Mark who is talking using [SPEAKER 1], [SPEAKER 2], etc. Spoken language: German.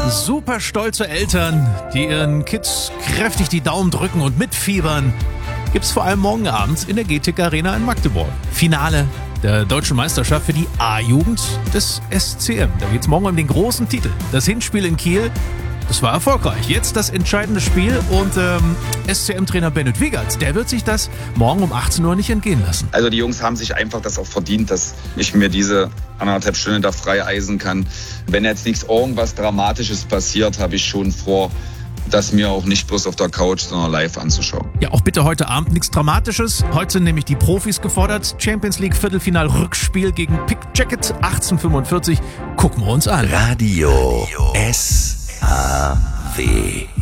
[SPEAKER 1] Super stolze Eltern, die ihren Kids kräftig die Daumen drücken und mitfiebern, gibt's vor allem morgen Abend in der GTIC Arena in Magdeburg. Finale der Deutschen Meisterschaft für die A-Jugend des SCM. Da geht's morgen um den großen Titel. Das Hinspiel in Kiel, das war erfolgreich. Jetzt das entscheidende Spiel und SCM-Trainer Bennett Wiegert, der wird sich das morgen um 18 Uhr nicht entgehen lassen.
[SPEAKER 2] Also die Jungs haben sich einfach das auch verdient, dass ich mir diese 1,5 Stunden da frei eisen kann. Wenn jetzt irgendwas Dramatisches passiert, habe ich schon vor, das mir auch nicht bloß auf der Couch, sondern live anzuschauen.
[SPEAKER 1] Ja, auch bitte heute Abend nichts Dramatisches. Heute sind nämlich die Profis gefordert. Champions League Viertelfinal-Rückspiel gegen Pick Jacket 1845. Gucken wir uns an.
[SPEAKER 3] Radio SAW.